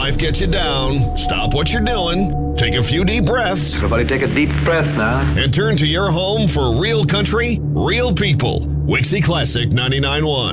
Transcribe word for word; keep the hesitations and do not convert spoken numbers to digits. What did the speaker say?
life gets you down, stop what you're doing, take a few deep breaths, Everybody take a deep breath now. and turn to your home for real country, real people. Wixie Classic ninety-nine point one.